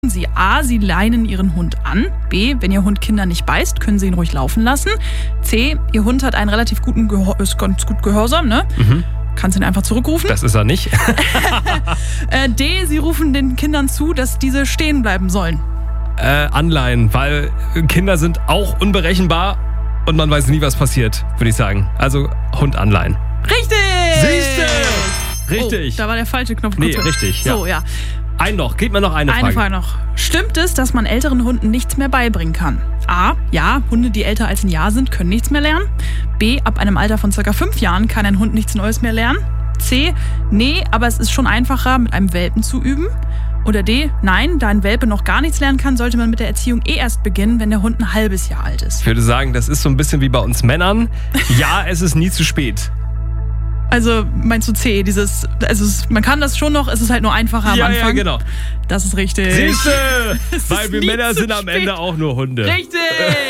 Sie A, Sie leinen Ihren Hund an. B, wenn Ihr Hund Kinder nicht beißt, können Sie ihn ruhig laufen lassen. C, Ihr Hund hat einen relativ guten ist ganz gut gehorsam, ne? Kannst ihn einfach zurückrufen. Das ist er nicht. D, Sie rufen den Kindern zu, dass diese stehen bleiben sollen. Anleihen, weil Kinder sind auch unberechenbar und man weiß nie, was passiert, würde ich sagen. Also Hund anleihen. Richtig! Siehste! Richtig. Oh, da war der falsche Knopf. Nee, richtig. So, ja. Gib mir noch eine Frage. Eine Frage noch. Stimmt es, dass man älteren Hunden nichts mehr beibringen kann? A, ja, Hunde, die älter als ein Jahr sind, können nichts mehr lernen. B, ab einem Alter von ca. 5 Jahren kann ein Hund nichts Neues mehr lernen. C, nee, aber es ist schon einfacher, mit einem Welpen zu üben. Oder D, nein, da ein Welpe noch gar nichts lernen kann, sollte man mit der Erziehung erst beginnen, wenn der Hund ein halbes Jahr alt ist. Ich würde sagen, das ist so ein bisschen wie bei uns Männern. Ja, es ist nie zu spät. Also meinst du C, man kann das schon noch, es ist halt nur einfacher am Anfang. Ja, genau. Das ist richtig. Siehste, weil wir nie Männer zu sind am spät. Ende auch nur Hunde. Richtig!